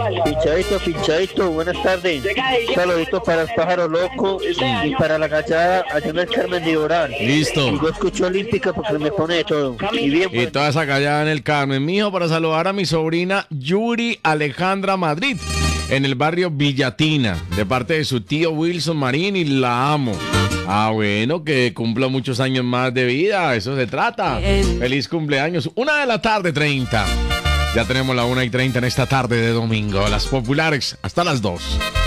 Pinchadito, buenas tardes. Saludito para el pájaro loco y para la gallada allá en el Carmen de Orán. Listo. Y yo escucho Olímpica porque me pone de todo. Y bien, Y toda esa callada en el Carmen. Mijo, para saludar a mi sobrina Yuri Alejandra Madrid en el barrio Villatina, de parte de su tío Wilson Marín, y la amo. Ah, bueno, que cumpla muchos años más de vida, eso se trata. Feliz cumpleaños. 1:30 PM. Ya tenemos la 1:30 en esta tarde de domingo. Las populares hasta las 2.